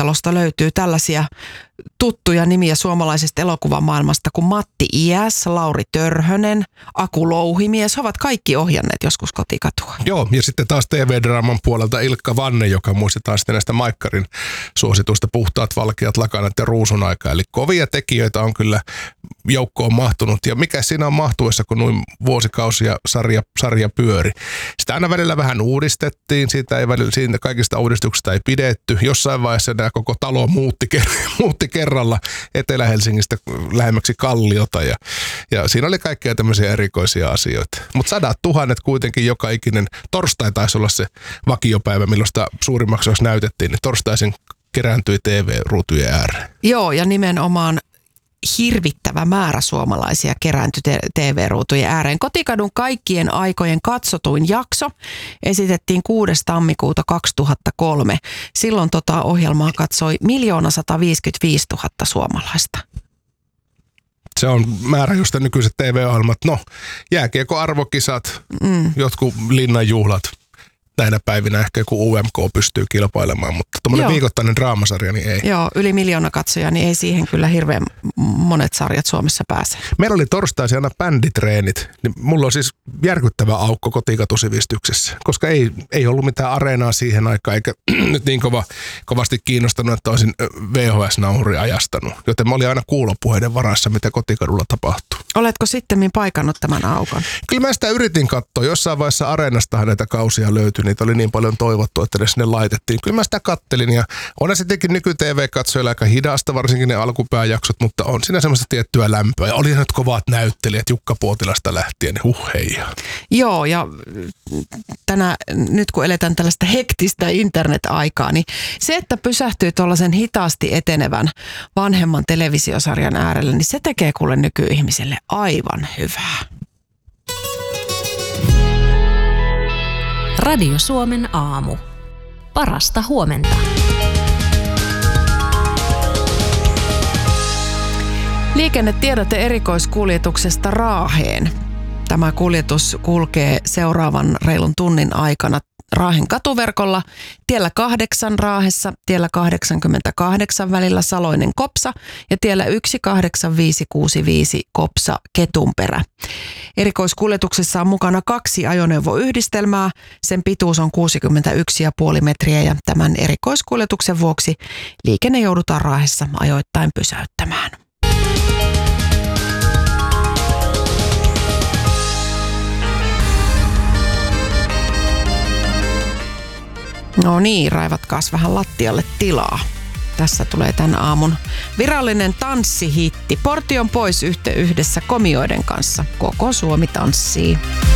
Kotitalosta löytyy tällaisia tuttuja nimiä suomalaisesta elokuvamaailmasta kuin Matti Iäs, Lauri Törhönen, Aku Louhimies. He ovat kaikki ohjanneet joskus Kotikatua. Joo, ja sitten taas TV-draaman puolelta Ilkka Vanne, joka muistetaan sitten näistä Maikkarin suosituista Puhtaat, valkeat lakanat ja Ruusun aika. Eli kovia tekijöitä on kyllä joukkoon mahtunut. Ja mikä siinä on mahtuessa, kun noin vuosikausia sarja pyöri. Sitä aina välillä vähän uudistettiin, siitä kaikista uudistuksista ei pidetty. Jossain vaiheessa nämä koko talo muutti kerralla Etelä-Helsingistä lähemmäksi Kalliota ja siinä oli kaikkea tämmöisiä erikoisia asioita. Mutta 100 000 kuitenkin joka ikinen, torstai taisi olla se vakiopäivä, milloin sitä suurimmaksi näytettiin, niin torstaisin kerääntyi TV-ruutujen ääreen. Joo, ja nimenomaan hirvittävä määrä suomalaisia kerääntyi TV-ruutujen ääreen. Kotikadun kaikkien aikojen katsotuin jakso esitettiin 6. tammikuuta 2003. Silloin ohjelmaa katsoi 1 155 000 suomalaista. Se on määrä, josta nykyiset TV-ohjelmat, jääkiekko arvokisat, jotkut linnanjuhlat. Näinä päivinä ehkä joku UMK pystyy kilpailemaan, mutta tuommoinen viikoittainen draamasarja, niin ei. Joo, yli 1 000 000 katsojaa, niin ei siihen kyllä hirveän monet sarjat Suomessa pääse. Meillä oli torstaisin aina bänditreenit, niin mulla on siis järkyttävä aukko kotikatusivistyksessä, koska ei ollut mitään areenaa siihen aikaan, eikä nyt niin kovasti kiinnostanut, että olisin VHS-nauhuri ajastanut. Joten mä olin aina kuulopuheiden varassa, mitä Kotikadulla tapahtuu. Oletko sittemmin paikannut tämän aukon? Kyllä mä sitä yritin katsoa. Jossain vaiheessa areenastahan näitä kausia löytyi. Niitä oli niin paljon toivottu, että ne sinne laitettiin. Kyllä mä sitä kattelin ja on sittenkin nyky-TV-katsojilla aika hidasta, varsinkin ne alkupääjaksot, mutta on siinä semmoista tiettyä lämpöä. Ja oli nyt kovat näyttelijät Jukka Puotilasta lähtien, heijaa. Joo, ja nyt kun eletään tällaista hektistä internet-aikaa, niin se, että pysähtyy tuollaisen hitaasti etenevän vanhemman televisiosarjan äärelle, niin se tekee kuule nykyihmiselle aivan hyvää. Radio Suomen aamu. Parasta huomenta. Liikennetiedote erikoiskuljetuksesta Raaheen. Tämä kuljetus kulkee seuraavan reilun tunnin aikana Raahen katuverkolla, tiellä 8 Raahessa, tiellä 88 välillä Saloinen Kopsa ja tiellä 18565 Kopsa Ketunperä. Erikoiskuljetuksessa on mukana 2 ajoneuvoyhdistelmää, sen pituus on 61,5 metriä ja tämän erikoiskuljetuksen vuoksi liikenne joudutaan Raahessa ajoittain pysäyttämään. No niin, raivatkaas vähän lattialle tilaa. Tässä tulee tämän aamun virallinen tanssihitti. Portti on pois yhdessä komioiden kanssa. Koko Suomi tanssii.